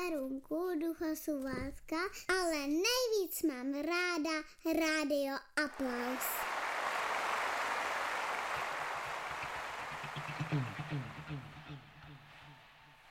Perunku, Duchosu Válka, ale nejvíc mám ráda Rádio Aplaus.